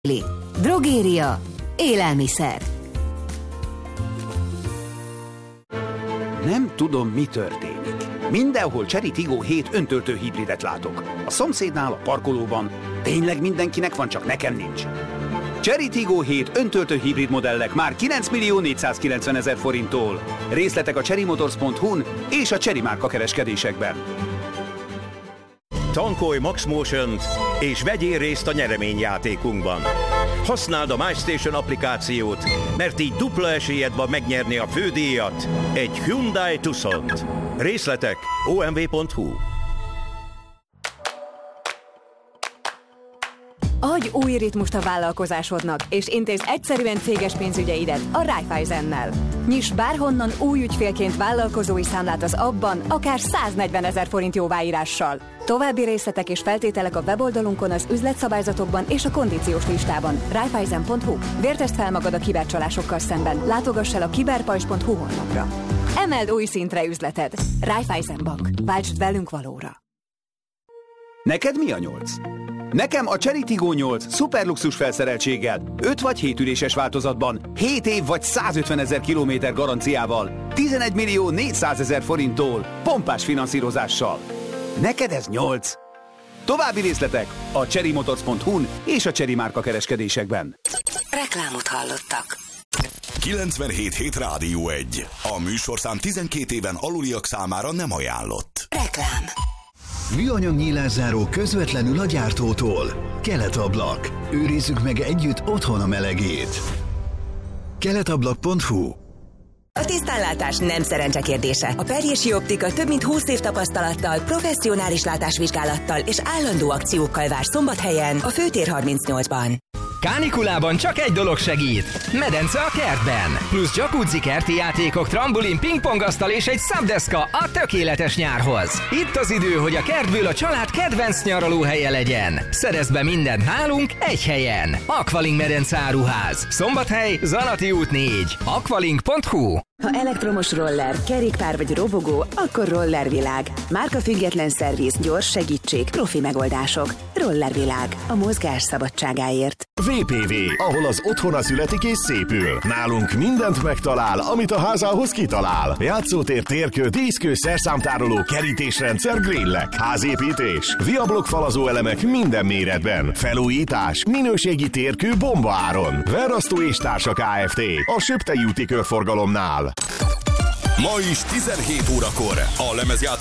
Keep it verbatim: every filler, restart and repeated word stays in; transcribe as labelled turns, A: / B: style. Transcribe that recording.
A: Drogéria, élelmiszer.
B: Nem tudom, mi történik. Mindenhol Chery Tiggo hét öntöltő hibridet látok. A szomszédnál, a parkolóban. Tényleg mindenkinek van, csak nekem nincs. Chery Tiggo hét öntöltő hibrid modellek már kilenc millió négyszázkilencven ezer forinttól. Részletek a chery motors pont hu-n és a Chery márka kereskedésekben.
C: Tankolj Max Motion-t és vegyél részt a nyereményjátékunkban. Használd a MyStation applikációt, mert így dupla esélyed van megnyerni a fődíjat, egy Hyundai Tucsont. Részletek o m v pont h u.
D: Adj új ritmust a vállalkozásodnak, és intézz egyszerűen céges pénzügyeidet a Raiffeisennel. Nyiss bárhonnan új ügyfélként vállalkozói számlát az appban, akár száznegyven ezer forint jóváírással. További részletek és feltételek a weboldalunkon, az üzletszabályzatokban és a kondíciós listában. Raiffeisen pont h u. Vértesd fel magad a kibercsalásokkal szemben. Látogass el a kiberpajzs pont h u honlapra. Emeld új szintre üzleted. Raiffeisen Bank. Váltsd velünk valóra.
B: Neked mi a nyolc? Nekem a Chery Tiggo nyolc szuperluxus felszereltséggel, öt vagy hét üléses változatban, hét év vagy százötven ezer kilométer garanciával, tizenegy millió négyszázezer forinttól, pompás finanszírozással. Neked ez nyolc. További részletek a chery motors pont hu-n és a Chery márka kereskedésekben.
A: Reklámot hallottak.
E: kilencvenhét hét Rádió egy. A műsorszám tizenkét éven aluliak számára nem ajánlott.
A: Reklám.
F: Műanyag nyílászáró közvetlenül a gyártótól. Keletablak. Őrizzük meg együtt otthon a melegét. keletablak pont h u.
G: A tisztánlátás nem szerencse kérdése. A Perjési Optika több mint húsz év tapasztalattal, professzionális látásvizsgálattal és állandó akciókkal vár Szombathelyen, a Főtér harmincnyolcban.
H: Kánikulában csak egy dolog segít. Medence a kertben. Plusz jacuzzi, kerti játékok, trambulin, pingpongasztal és egy szabdeszka a tökéletes nyárhoz. Itt az idő, hogy a kertből a család kedvenc nyaralóhelye legyen. Szerezd be mindent nálunk egy helyen. Aqualink Medence áruház. Szombathely, Zanati út négy. aqualink pont h u.
G: Ha elektromos roller, kerékpár vagy robogó, akkor Rollervilág. Márkafüggetlen szerviz, gyors segítség, profi megoldások. Rollervilág. A mozgás szabadságáért.
I: vé pé vé, ahol az otthona születik és szépül. Nálunk mindent megtalál, amit a házához kitalál. Játszótér, térkő, díszkő, szerszámtároló, kerítésrendszer, grillek, házépítés, viablok falazó elemek minden méretben. Felújítás, minőségi térkő bombaáron. Verrasztó és Társa Kft. A Söptei úti körforgalomnál.
E: Ma is tizenhét órakor a lemezjátszó